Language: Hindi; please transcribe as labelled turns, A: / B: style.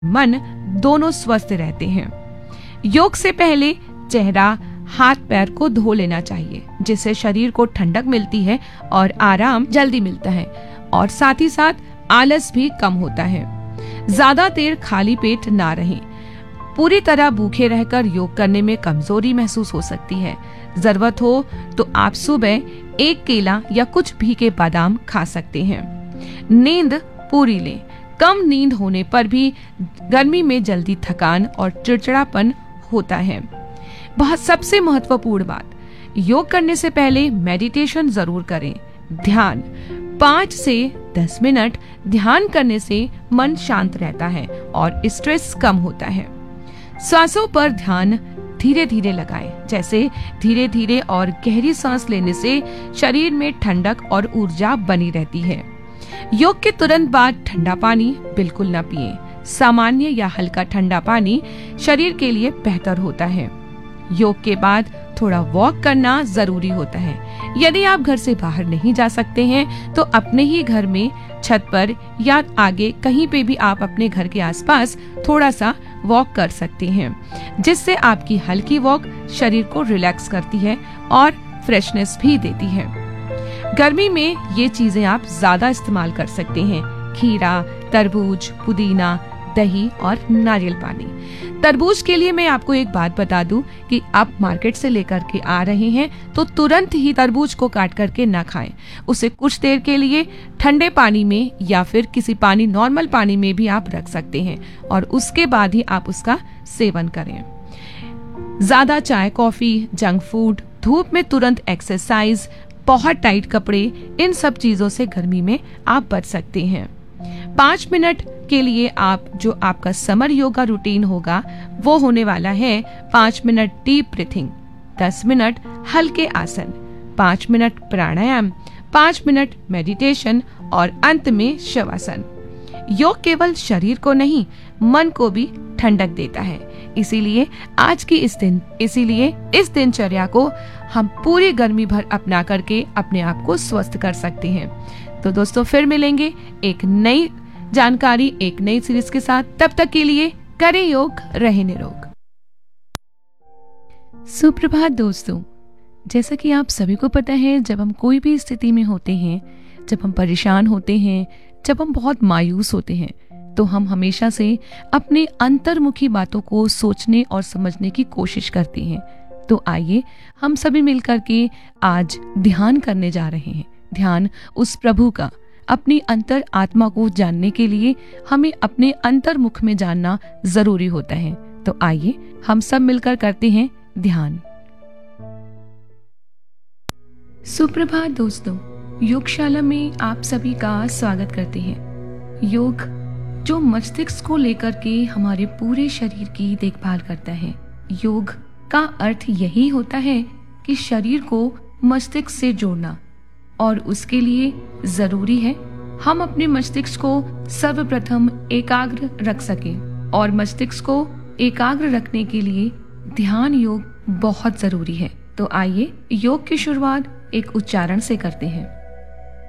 A: मन दोनों स्वस्थ रहते हैं। योग से पहले चेहरा, हाथ पैर को धो लेना चाहिए, जिससे शरीर को ठंडक मिलती है और आराम जल्दी मिलता है, और साथ ही साथ आलस भी कम होता है। ज्यादा देर खाली पेट ना रहें। पूरी तरह भूखे रहकर योग करने में कमजोरी महसूस हो सकती है। जरूरत हो तो आप सुबह एक केला या कुछ भीगे बादाम खा सकते हैं। नींद पूरी लें। कम नींद होने पर भी गर्मी में जल्दी थकान और चिड़चिड़ापन होता है। बहुत सबसे महत्वपूर्ण बात, योग करने से पहले मेडिटेशन जरूर करें। ध्यान 5 से 10 मिनट ध्यान करने से मन शांत रहता है और स्ट्रेस कम होता है। सांसों पर ध्यान धीरे धीरे लगाएं। जैसे धीरे धीरे और गहरी सांस लेने से शरीर में ठंडक और ऊर्जा बनी रहती है। योग के तुरंत बाद ठंडा पानी बिल्कुल न पिएं। सामान्य या हल्का ठंडा पानी शरीर के लिए बेहतर होता है। योग के बाद थोड़ा वॉक करना जरूरी होता है। यदि आप घर से बाहर नहीं जा सकते हैं तो अपने ही घर में छत पर या आगे कहीं पे भी आप अपने घर के आसपास थोड़ा सा वॉक कर सकते हैं, जिससे आपकी हल्की वॉक शरीर को रिलैक्स करती है और फ्रेशनेस भी देती है। गर्मी में ये चीजें आप ज्यादा इस्तेमाल कर सकते हैं। खीरा, तरबूज, पुदीना, दही और नारियल पानी। तरबूज के लिए मैं आपको एक बात बता दूं कि आप मार्केट से लेकर के आ रहे हैं तो तुरंत ही तरबूज को काट करके ना खाएं। उसे कुछ देर के लिए ठंडे पानी में या फिर किसी नॉर्मल पानी में भी आप रख सकते हैं और उसके बाद ही आप उसका सेवन करें। ज्यादा चाय, कॉफी, जंक फूड, धूप में तुरंत एक्सरसाइज, बहुत टाइट कपड़े, इन सब चीजों से गर्मी में आप बच सकते हैं। 5 मिनट के लिए आप जो आपका समर योगा रूटीन होगा वो होने वाला है 5 मिनट डीप ब्रीथिंग, 10 मिनट हल्के आसन, 5 मिनट प्राणायाम, 5 मिनट मेडिटेशन और अंत में शवासन। योग केवल शरीर को नहीं, मन को भी ठंडक देता है। इसीलिए इस दिनचर्या को हम पूरी गर्मी भर अपना करके अपने आप को स्वस्थ कर सकते हैं। तो दोस्तों, फिर मिलेंगे एक नई जानकारी, एक नई सीरीज के साथ। तब तक के लिए करें योग, रहें निरोग। सुप्रभात दोस्तों, जैसा कि आप सभी को पता है, जब हम कोई भी स्थिति में होते हैं, जब हम परेशान होते हैं, जब हम बहुत मायूस होते हैं, तो हम हमेशा से अपने अंतर्मुखी बातों को सोचने और समझने की कोशिश करते हैं। तो आइए हम सभी मिलकर के आज ध्यान करने जा रहे हैं। ध्यान उस प्रभु का, अपनी अंतर आत्मा को जानने के लिए हमें अपने अंतर्मुख में जानना जरूरी होता है। तो आइए हम सब मिलकर करते हैं ध्यान। सुप्रभात दोस्तों, योगशाला में आप सभी का स्वागत करते हैं। योग जो मस्तिष्क को लेकर के हमारे पूरे शरीर की देखभाल करता है। योग का अर्थ यही होता है कि शरीर को मस्तिष्क से जोड़ना, और उसके लिए जरूरी है हम अपने मस्तिष्क को सर्वप्रथम एकाग्र रख सकें। और मस्तिष्क को एकाग्र रखने के लिए ध्यान योग बहुत जरूरी है। तो आइए योग की शुरुआत एक उच्चारण से करते हैं।